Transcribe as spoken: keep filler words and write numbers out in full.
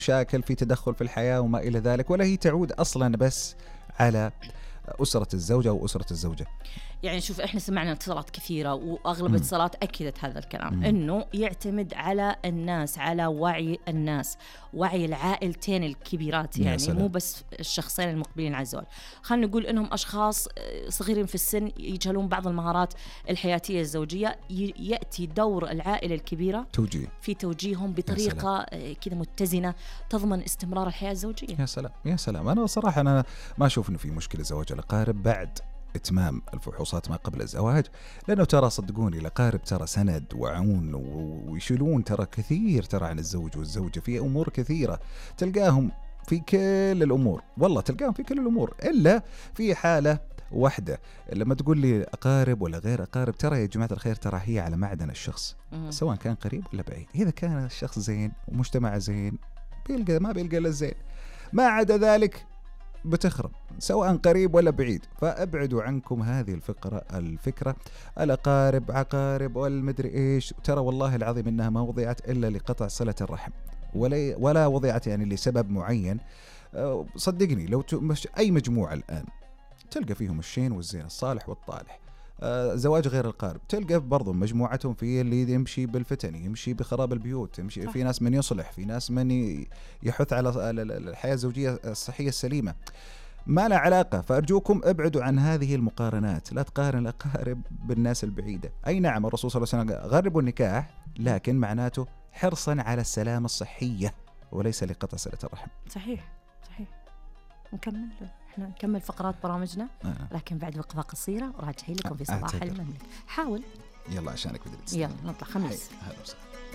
مشاكل، في تدخل في الحياة وما إلى ذلك، ولا هي تعود أصلا بس على أسرة الزوجة وأسرة الزوجة. يعني شوف إحنا سمعنا اتصالات كثيرة وأغلب مم. الاتصالات أكدت هذا الكلام، مم. إنه يعتمد على الناس، على وعي الناس، وعي العائلتين الكبيرات، يا يعني سلام. مو بس الشخصين المقبلين على الزواج. خلينا نقول إنهم أشخاص صغيرين في السن يجهلون بعض المهارات الحياتية الزوجية، ي- يأتي دور العائلة الكبيرة توجيه. في توجيههم بطريقة كذا متزنة تضمن استمرار الحياة الزوجية. يا سلام يا سلام. أنا صراحة أنا ما أشوف إنه في مشكلة زواج الأقارب بعد إتمام الفحوصات ما قبل الزواج، لأنه ترى صدقوني الأقارب ترى سند وعون ويشيلون ترى كثير ترى عن الزوج والزوجة في أمور كثيرة، تلقاهم في كل الأمور، والله تلقاهم في كل الأمور إلا في حالة واحدة. لما تقول لي أقارب ولا غير أقارب، ترى يا جماعة الخير ترى هي على معدن الشخص، مم. سواء كان قريب ولا بعيد. إذا كان الشخص زين ومجتمع زين بيلقى ما بيلقى إلا الزين، ما عدا ذلك بتخرب سواء قريب ولا بعيد. فابعدوا عنكم هذه الفكرة الفكرة الأقارب عقارب والمدري إيش، ترى والله العظيم إنها ما وضعت إلا لقطع صلة الرحم، ولا ولا وضعت يعني لسبب معين. أه، صدقني لو مش أي مجموعة الآن تلقى فيهم الشين والزين الصالح والطالح. آه زواج غير القارب تلقى برضو مجموعتهم في اللي يمشي بالفتن، يمشي بخراب البيوت، يمشي في ناس من يصلح، في ناس من يحث على الحياة الزوجية الصحية السليمة، ما لا علاقة. فأرجوكم ابعدوا عن هذه المقارنات، لا تقارن الأقارب بالناس البعيدة. أي نعم الرسول صلى الله عليه وسلم غربوا النكاح، لكن معناته حرصا على السلامة الصحية وليس لقطع صلة الرحم. صحيح صحيح. نكمل احنا نكمل فقرات برامجنا آه. لكن بعد وقفة قصيرة وراجعين لكم في صباح أعتقد. المملكة. حاول يلا عشانك بدري. يلا نطلع خميس. هلا وسهلا.